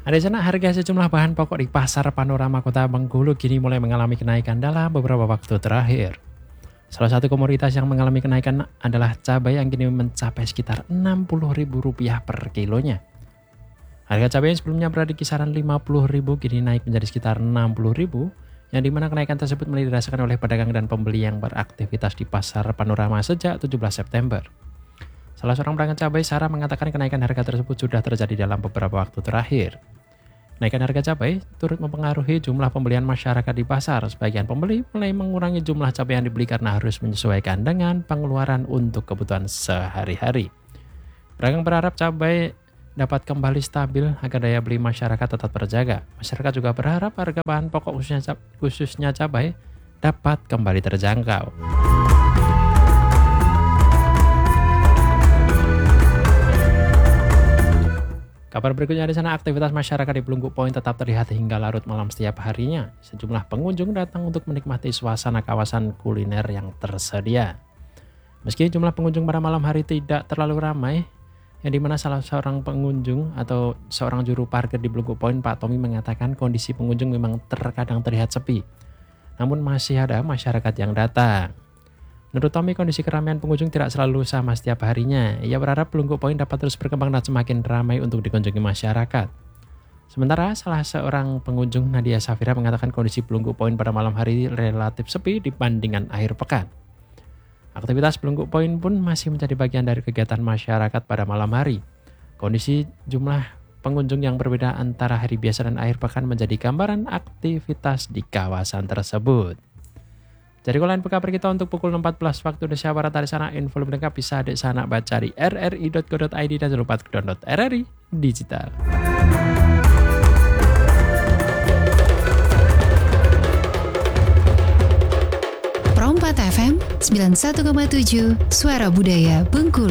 Ada sana harga sejumlah bahan pokok di Pasar Panorama Kota Bengkulu kini mulai mengalami kenaikan dalam beberapa waktu terakhir. Salah satu komoditas yang mengalami kenaikan adalah cabai yang kini mencapai sekitar Rp60.000 per kilonya. Harga cabai yang sebelumnya berada di kisaran Rp50.000 kini naik menjadi sekitar Rp60.000, yang dimana kenaikan tersebut mulai dirasakan oleh pedagang dan pembeli yang beraktivitas di Pasar Panorama sejak 17 September. Salah seorang pedagang cabai, Sarah, mengatakan kenaikan harga tersebut sudah terjadi dalam beberapa waktu terakhir. Kenaikan harga cabai turut mempengaruhi jumlah pembelian masyarakat di pasar. Sebagian pembeli mulai mengurangi jumlah cabai yang dibeli karena harus menyesuaikan dengan pengeluaran untuk kebutuhan sehari-hari. Pedagang berharap cabai dapat kembali stabil agar daya beli masyarakat tetap terjaga. Masyarakat juga berharap harga bahan pokok khususnya cabai dapat kembali terjangkau. Kabar berikutnya, di sana aktivitas masyarakat di Blungkuk Point tetap terlihat hingga larut malam setiap harinya. Sejumlah pengunjung datang untuk menikmati suasana kawasan kuliner yang tersedia. Meski jumlah pengunjung pada malam hari tidak terlalu ramai, yang dimana salah seorang pengunjung atau seorang juru parkir di Blungkuk Point, Pak Tommy, mengatakan kondisi pengunjung memang terkadang terlihat sepi. Namun masih ada masyarakat yang datang. Menurut Tommy, kondisi keramaian pengunjung tidak selalu sama setiap harinya. Ia berharap Blungkuk Point dapat terus berkembang dan semakin ramai untuk dikunjungi masyarakat. Sementara salah seorang pengunjung, Nadia Safira, mengatakan kondisi Blungkuk Point pada malam hari relatif sepi dibandingkan akhir pekan. Aktivitas Blungkuk Point pun masih menjadi bagian dari kegiatan masyarakat pada malam hari. Kondisi jumlah pengunjung yang berbeda antara hari biasa dan akhir pekan menjadi gambaran aktivitas di kawasan tersebut. Jadi kalau kabar kita untuk pukul 14 waktu Indonesia Barat, dari sana info lebih lengkap bisa di sana baca di rri.co.id dan jangan lupa download RRI Digital. Pro 4 FM 91,7 Suara Budaya Bengkulu.